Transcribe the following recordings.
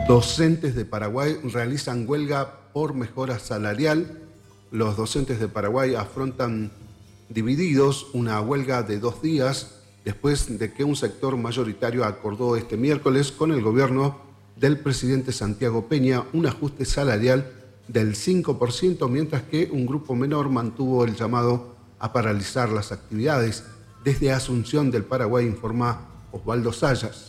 Docentes de Paraguay realizan huelga por mejora salarial. Los docentes de Paraguay afrontan divididos una huelga de 2 días después de que un sector mayoritario acordó este miércoles con el gobierno del presidente Santiago Peña un ajuste salarial del 5%, mientras que un grupo menor mantuvo el llamado a paralizar las actividades. Desde Asunción del Paraguay informa Osvaldo Sayas.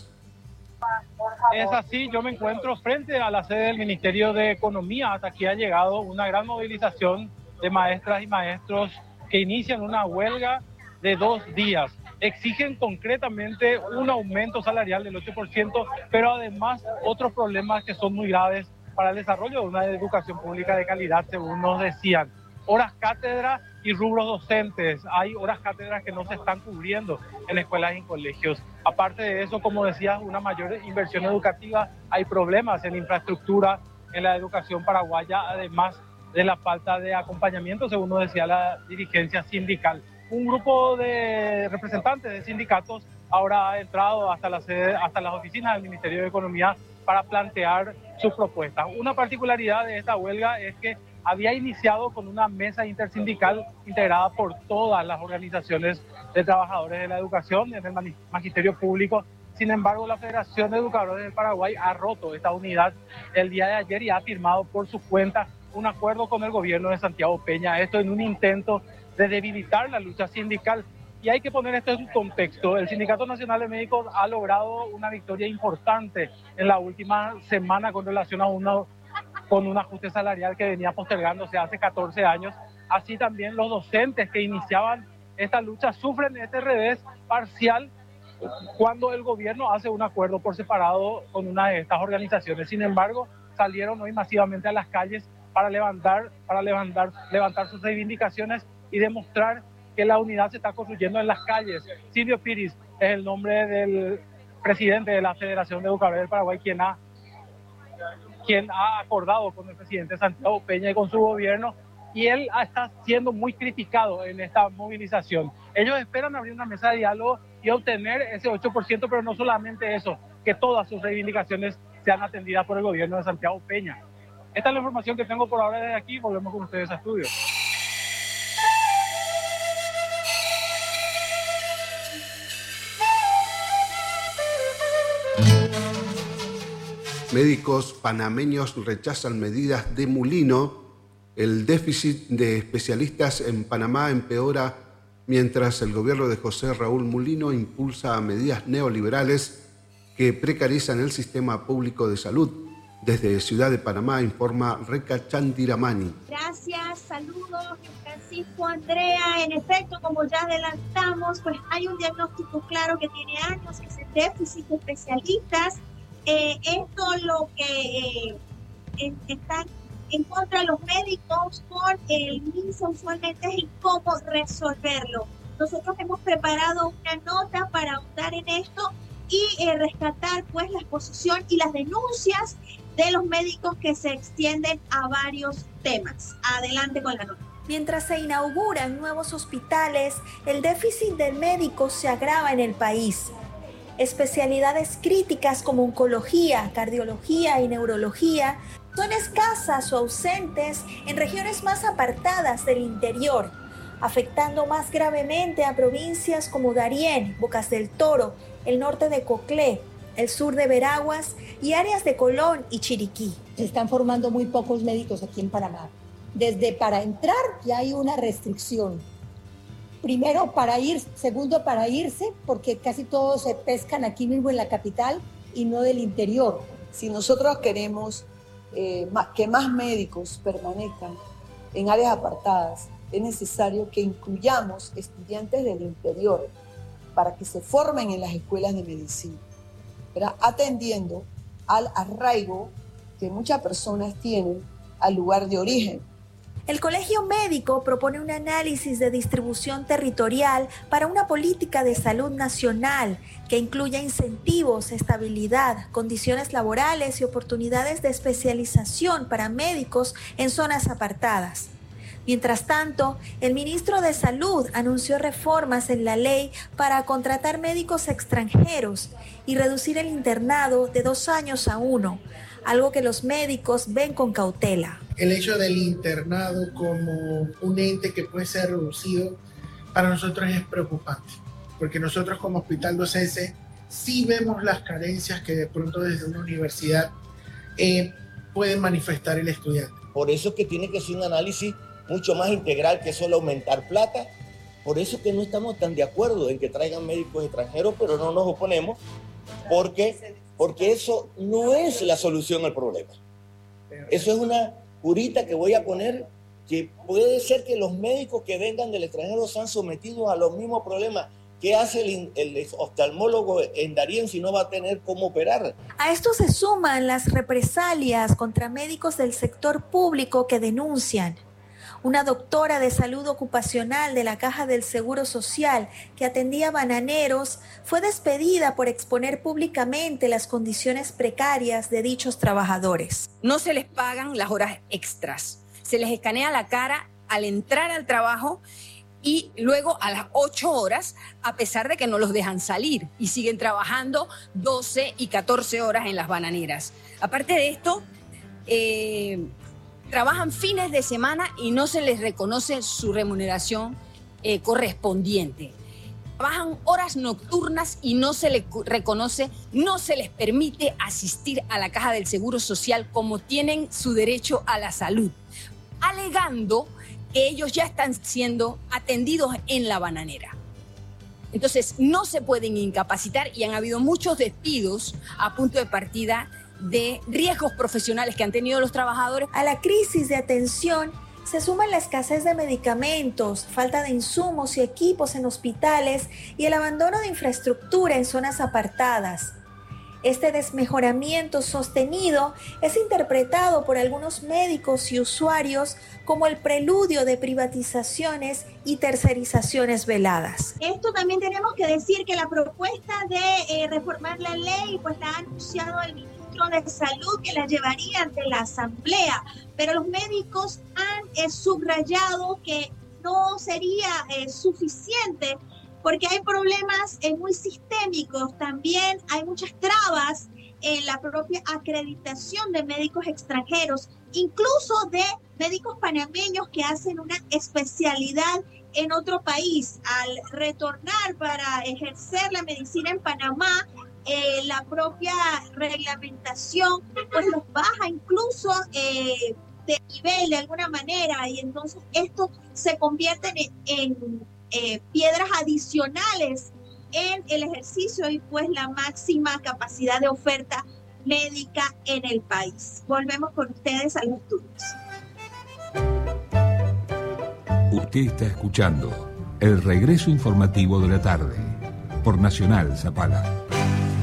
Es así, yo me encuentro frente a la sede del Ministerio de Economía. Hasta aquí ha llegado una gran movilización de maestras y maestros que inician una huelga de 2 días. Exigen concretamente un aumento salarial del 8%, pero además otros problemas que son muy graves para el desarrollo de una educación pública de calidad, según nos decían. Horas cátedra y rubros docentes. Hay horas cátedras que no se están cubriendo en escuelas y en colegios. Aparte de eso, como decías, una mayor inversión educativa. Hay problemas en infraestructura en la educación paraguaya, además de la falta de acompañamiento, según nos decía la dirigencia sindical. Un grupo de representantes de sindicatos ahora ha entrado hasta la sede, hasta las oficinas del Ministerio de Economía para plantear sus propuestas. Una particularidad de esta huelga es que había iniciado con una mesa intersindical integrada por todas las organizaciones de trabajadores de la educación en el magisterio público. Sin embargo, la Federación de Educadores del Paraguay ha roto esta unidad el día de ayer y ha firmado por su cuenta un acuerdo con el gobierno de Santiago Peña. Esto en un intento de debilitar la lucha sindical. Y hay que poner esto en su contexto. El Sindicato Nacional de Médicos ha logrado una victoria importante en la última semana con relación a con un ajuste salarial que venía postergándose hace 14 años. Así también los docentes que iniciaban esta lucha sufren este revés parcial cuando el gobierno hace un acuerdo por separado con una de estas organizaciones. Sin embargo, salieron hoy masivamente a las calles para levantar sus reivindicaciones y demostrar que la unidad se está construyendo en las calles. Silvio Piris es el nombre del presidente de la Federación de Educadores del Paraguay, quien ha acordado con el presidente Santiago Peña y con su gobierno, y él está siendo muy criticado en esta movilización. Ellos esperan abrir una mesa de diálogo y obtener ese 8%, pero no solamente eso, que todas sus reivindicaciones sean atendidas por el gobierno de Santiago Peña. Esta es la información que tengo por ahora desde aquí. Volvemos con ustedes a estudio. Médicos panameños rechazan medidas de Mulino. El déficit de especialistas en Panamá empeora mientras el gobierno de José Raúl Mulino impulsa medidas neoliberales que precarizan el sistema público de salud. Desde Ciudad de Panamá informa Reca Chandiramani. Gracias, saludos Francisco, Andrea. En efecto, como ya adelantamos, pues hay un diagnóstico claro que tiene años, que es el déficit de especialistas. Esto lo que están en contra de los médicos con el MINSA usualmente es en cómo resolverlo. Nosotros hemos preparado una nota para ahondar en esto y rescatar pues la exposición y las denuncias de los médicos que se extienden a varios temas. Adelante con la nota. Mientras se inauguran nuevos hospitales, el déficit de médicos se agrava en el país. Especialidades críticas como oncología, cardiología y neurología son escasas o ausentes en regiones más apartadas del interior, afectando más gravemente a provincias como Darién, Bocas del Toro, el norte de Coclé, el sur de Veraguas y áreas de Colón y Chiriquí. Se están formando muy pocos médicos aquí en Panamá. Desde para entrar ya hay una restricción. Primero para ir, segundo para irse, porque casi todos se pescan aquí mismo en la capital y no del interior. Si nosotros queremos que más médicos permanezcan en áreas apartadas, es necesario que incluyamos estudiantes del interior para que se formen en las escuelas de medicina, ¿verdad? Atendiendo al arraigo que muchas personas tienen al lugar de origen. El Colegio Médico propone un análisis de distribución territorial para una política de salud nacional que incluya incentivos, estabilidad, condiciones laborales y oportunidades de especialización para médicos en zonas apartadas. Mientras tanto, el ministro de Salud anunció reformas en la ley para contratar médicos extranjeros y reducir el internado de 2 años a 1, algo que los médicos ven con cautela. El hecho del internado como un ente que puede ser reducido para nosotros es preocupante, porque nosotros como Hospital Docente sí vemos las carencias que de pronto desde una universidad puede manifestar el estudiante. Por eso es que tiene que ser un análisis mucho más integral que solo aumentar plata. Por eso es que no estamos tan de acuerdo en que traigan médicos extranjeros, pero no nos oponemos porque eso no es la solución al problema. Eso es una curita que voy a poner, que puede ser que los médicos que vengan del extranjero sean sometidos a los mismos problemas. ¿Qué hace el oftalmólogo en Darién si no va a tener cómo operar? A esto se suman las represalias contra médicos del sector público que denuncian. Una doctora de salud ocupacional de la Caja del Seguro Social que atendía bananeros fue despedida por exponer públicamente las condiciones precarias de dichos trabajadores. No se les pagan las horas extras, se les escanea la cara al entrar al trabajo y luego a las 8 horas, a pesar de que no los dejan salir y siguen trabajando 12 y 14 horas en las bananeras. Aparte de esto, trabajan fines de semana y no se les reconoce su remuneración correspondiente. Trabajan horas nocturnas y no se les reconoce, no se les permite asistir a la Caja del Seguro Social como tienen su derecho a la salud, alegando que ellos ya están siendo atendidos en la bananera. Entonces, no se pueden incapacitar y han habido muchos despidos a punto de partida de riesgos profesionales que han tenido los trabajadores. A la crisis de atención se suma la escasez de medicamentos, falta de insumos y equipos en hospitales y el abandono de infraestructura en zonas apartadas. Este desmejoramiento sostenido es interpretado por algunos médicos y usuarios como el preludio de privatizaciones y tercerizaciones veladas. Esto también tenemos que decir que la propuesta de reformar la ley pues la ha anunciado el ministro de Salud que la llevaría ante la Asamblea, pero los médicos han subrayado que no sería suficiente porque hay problemas muy sistémicos, también hay muchas trabas en la propia acreditación de médicos extranjeros, incluso de médicos panameños que hacen una especialidad en otro país. Al retornar para ejercer la medicina en Panamá, la propia reglamentación pues los baja incluso de nivel de alguna manera, y entonces esto se convierte en piedras adicionales en el ejercicio y pues la máxima capacidad de oferta médica en el país. Volvemos con ustedes a los estudios. Usted está escuchando el regreso informativo de la tarde por Nacional Zapala.